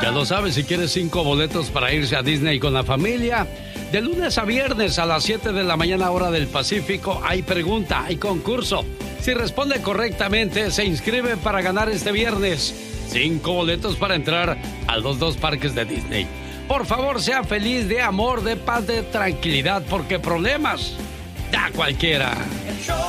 Ya lo sabes, si quieres 5 boletos para irse a Disney con la familia, de lunes a viernes a las 7 de la mañana hora del Pacífico, hay pregunta, hay concurso. Si responde correctamente, se inscribe para ganar este viernes 5 boletos para entrar a los 2 parques de Disney. Por favor, sea feliz, de amor, de paz, de tranquilidad, porque problemas da cualquiera.